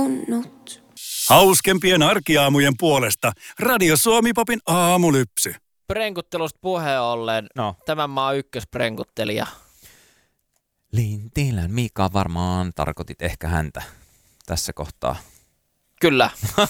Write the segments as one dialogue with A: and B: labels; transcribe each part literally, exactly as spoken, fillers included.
A: Hauskempien arkiaamujen puolesta Radio Suomi-popin aamulypsy.
B: Prenkuttelusta puheen ollen, no. Tämän maan ykkösprenkuttelija.
C: Lintilän Mika, varmaan tarkoitit ehkä häntä tässä kohtaa.
B: Kyllä.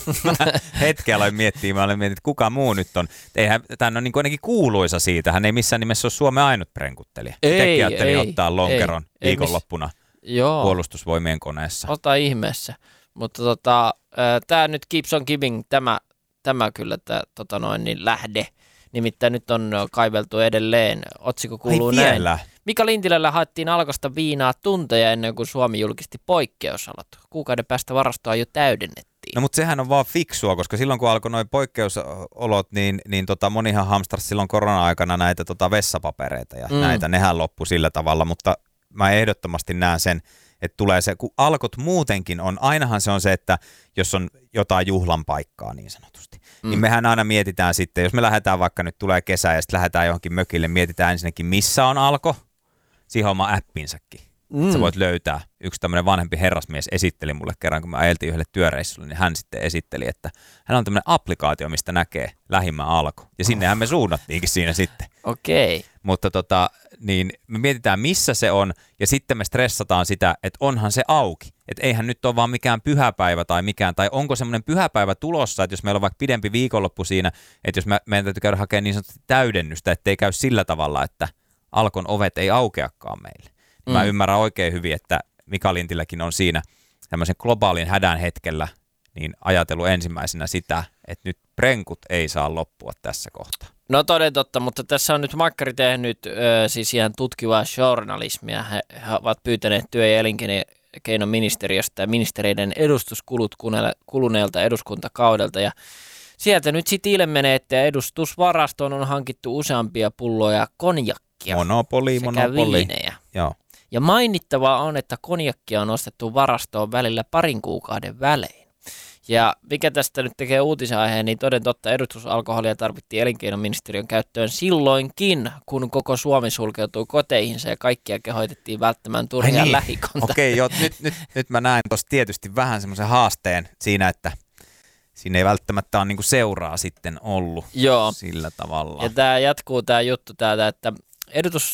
C: Hetken aloin miettiä, mä olen miettinyt, että kuka muu nyt on. Eihän, tämän on niin kuin ainakin kuuluisa siitä, hän ei missään nimessä ole Suomen ainut prenkuttelija.
B: Ei,
C: Tekin ajattelin
B: ei,
C: ottaa lonkeron
B: ei,
C: viikonloppuna
B: ei, miss...
C: puolustusvoimien koneessa.
B: Ota ihmeessä. Mutta tota, tämä nyt keeps on giving, tämä, tämä kyllä tämä tota noin, niin lähde. Nimittäin nyt on kaiveltu edelleen. Otsikko kuuluu
C: Ai
B: näin.
C: vielä?
B: Mika Lintilällä haettiin Alkosta viinaa tunteja ennen kuin Suomi julkisti poikkeusolot. Kuukauden päästä varastoa jo täydennettiin.
C: No mutta sehän on vaan fiksua, koska silloin kun alkoi nuo poikkeusolot, niin, niin tota, monihan hamstrasi silloin korona-aikana näitä tota vessapapereita ja mm. näitä, nehän loppu sillä tavalla, mutta mä ehdottomasti näen sen, että tulee se, kun alkot muutenkin on, ainahan se on se, että jos on jotain juhlan paikkaa niin sanotusti, mm. niin mehän aina mietitään sitten, jos me lähdetään vaikka nyt tulee kesä ja sitten lähdetään johonkin mökille, mietitään ensinnäkin missä on alko, siihen on oma appinsakin. Mm. Sä voit löytää. Yksi tämmöinen vanhempi herrasmies esitteli mulle kerran, kun me ajeltiin yhdelle työreissulle, niin hän sitten esitteli, että hän on tämmöinen applikaatio, mistä näkee lähimmän alko. Ja sinnehän me suunnattiinkin siinä sitten.
B: Okei. Okay.
C: Mutta tota, niin me mietitään, missä se on, ja sitten me stressataan sitä, että onhan se auki. Että eihän nyt ole vaan mikään pyhäpäivä tai mikään, tai onko semmoinen pyhäpäivä tulossa, että jos meillä on vaikka pidempi viikonloppu siinä, että jos me, meidän täytyy käydä hakemaan niin sanotusti täydennystä, ettei käy sillä tavalla, että alkon ovet ei aukeakaan meille. Mm. Mä ymmärrän oikein hyvin, että Mika Lintiläkin on siinä tämmöisen globaalin hädän hetkellä niin ajatellut ensimmäisenä sitä, että nyt prenkut ei saa loppua tässä kohtaa.
B: No toden totta, mutta tässä on nyt Makkari tehnyt ö, siis ihan tutkivaa journalismia. He, he ovat pyytäneet työ- ja elinkeinoministeriöstä ja ministereiden edustuskulut kuluneelta eduskuntakaudelta. Ja sieltä nyt sitten ilmenee, että edustusvarastoon on hankittu useampia pulloja konjakkia
C: monopoli,
B: sekä
C: monopoli.
B: viinejä.
C: Joo.
B: Ja mainittavaa on, että konjakkia on ostettu varastoon välillä parin kuukauden välein. Ja mikä tästä nyt tekee uutisaiheen, niin toden totta edustusalkoholia tarvittiin elinkeinoministeriön käyttöön silloinkin, kun koko Suomi sulkeutui koteihinsa ja kaikkia kehoitettiin välttämään turhia niin. lähikontakteja.
C: Okei, joo, nyt, nyt, nyt mä näen tuossa tietysti vähän semmoisen haasteen siinä, että siinä ei välttämättä ole niinku seuraa sitten ollut
B: joo.
C: sillä tavalla.
B: Ja tämä jatkuu tämä juttu täältä, että edustus,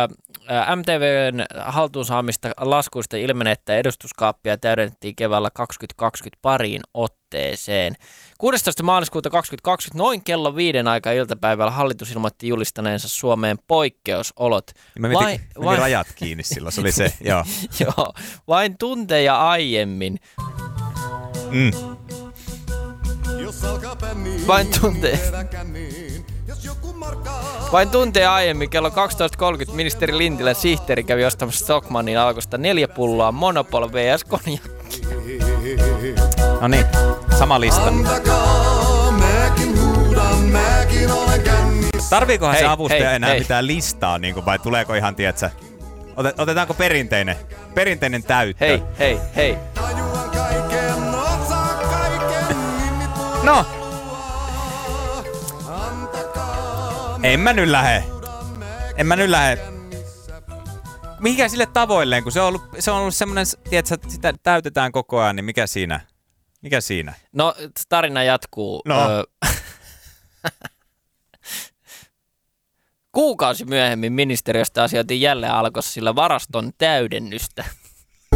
B: ää, M T V:n haltuun saamista laskuista ilmenee, että edustuskaappia täydennettiin keväällä kaksituhattakaksikymmentä pariin otteeseen. kuudestoista maaliskuuta kaksituhattakaksikymmentä noin kello viiden aikaa iltapäivällä hallitus ilmoitti julistaneensa Suomeen poikkeusolot.
C: Mä metin, vain, metin vain, rajat kiinni silloin, se oli se, joo.
B: joo. Vain tunteja aiemmin.
C: Mm.
B: Vain tunteja. Vain tunteja aiemmin kello kaksitoista kolmekymmentä ministeri Lintilän sihteeri kävi ostamassa Stockmannin Alkosta neljä pulloa Monopol V S konjakki.
C: No niin, sama lista. Tarviikohan hei, se avustaja hei, enää hei. mitään listaa, niin kuin, vai tuleeko ihan, tietsä, otetaanko perinteinen, perinteinen täyttö?
B: Hei, hei, hei.
C: No. En mä nyt lähe. En mä nyt lähe. Mikä sille tavoilleen, kun se on ollut, se on ollut semmoinen, tiedätkö, että sitä täytetään koko ajan, niin mikä siinä? Mikä siinä?
B: No, tarina jatkuu.
C: No.
B: Öö, Kuukausi myöhemmin ministeriöstä asioitiin jälleen Alkossa sillä varaston täydennystä.